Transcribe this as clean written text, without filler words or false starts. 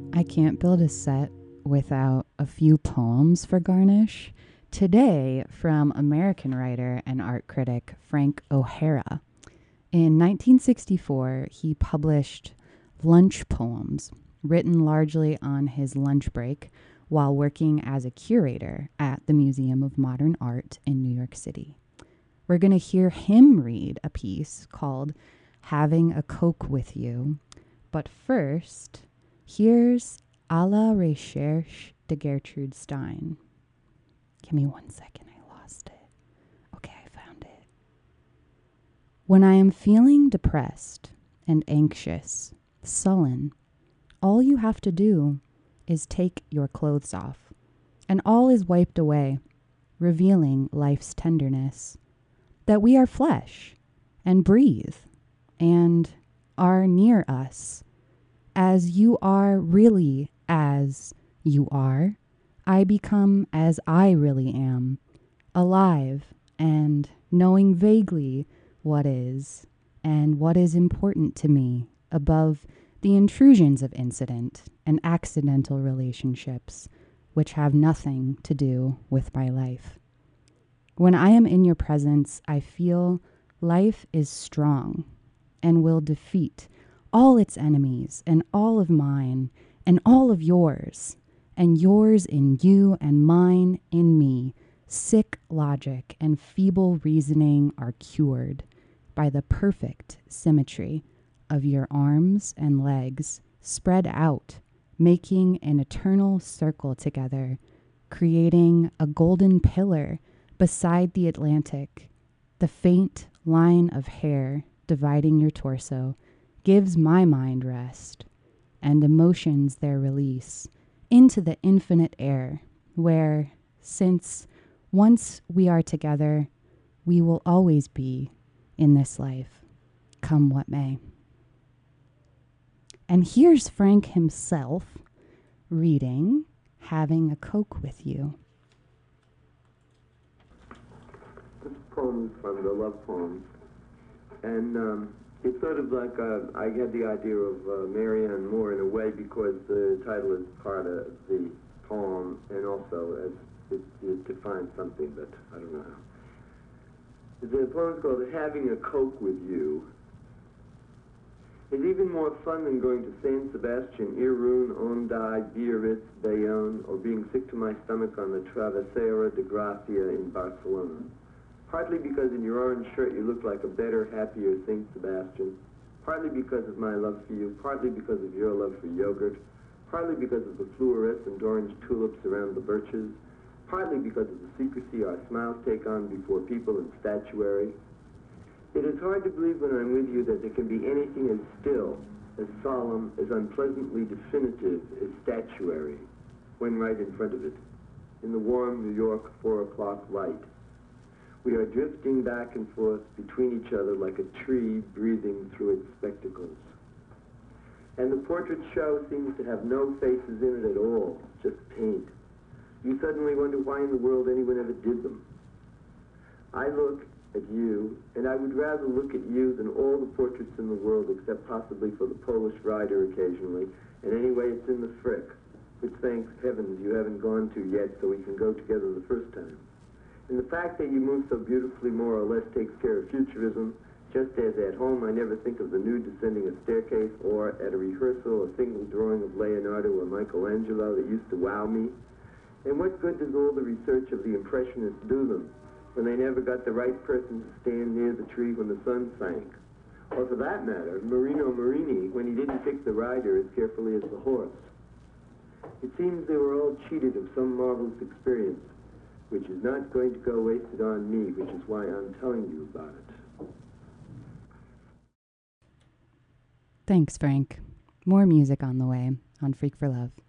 I can't build a set without a few poems for garnish. Today, from American writer and art critic Frank O'Hara. In 1964, he published Lunch Poems, written largely on his lunch break while working as a curator at the Museum of Modern Art in New York City. We're going to hear him read a piece called Having a Coke with You. But first, here's A la Recherche de Gertrude Stein. Give me 1 second, I lost it. Okay, I found it. When I am feeling depressed and anxious, sullen, all you have to do is take your clothes off, and all is wiped away, revealing life's tenderness, that we are flesh and breathe and are near us. As you are really as you are, I become as I really am, alive and knowing vaguely what is and what is important to me above the intrusions of incident and accidental relationships which have nothing to do with my life. When I am in your presence, I feel life is strong and will defeat all its enemies and all of mine and all of yours and yours in you and mine in me. Sick logic and feeble reasoning are cured by the perfect symmetry of your arms and legs spread out, making an eternal circle together, creating a golden pillar beside the Atlantic. The faint line of hair dividing your torso gives my mind rest and emotions their release into the infinite air where, since once we are together, we will always be in this life, come what may. And here's Frank himself reading Having a Coke with You. This poem is from the Love Poems, and it's sort of like I had the idea of Marianne Moore in a way because the title is part of the poem, and also as it defines something, but I don't know how. The poem's called Having a Coke with You. It's even more fun than going to San Sebastian, Irun, Onday, Biarritz, Bayonne, or being sick to my stomach on the Travesera de Gracia in Barcelona. Partly because in your orange shirt you look like a better, happier St. Sebastian, partly because of my love for you, partly because of your love for yogurt, partly because of the fluorescent orange tulips around the birches, partly because of the secrecy our smiles take on before people and statuary. It is hard to believe when I'm with you that there can be anything as still, as solemn, as unpleasantly definitive as statuary, when right in front of it, in the warm New York 4 o'clock light. We are drifting back and forth between each other like a tree breathing through its spectacles. And the portrait show seems to have no faces in it at all, just paint. You suddenly wonder why in the world anyone ever did them. I look at you, and I would rather look at you than all the portraits in the world, except possibly for the Polish rider occasionally, and anyway it's in the Frick, which thanks heavens you haven't gone to yet so we can go together the first time. And the fact that you move so beautifully more or less takes care of futurism, just as at home I never think of the nude descending a staircase, or at a rehearsal a single drawing of Leonardo or Michelangelo that used to wow me. And what good does all the research of the Impressionists do them, when they never got the right person to stand near the tree when the sun sank? Or for that matter, Marino Marini, when he didn't pick the rider as carefully as the horse. It seems they were all cheated of some marvelous experience, which is not going to go wasted on me, which is why I'm telling you about it. Thanks, Frank. More music on the way on Freak for Love.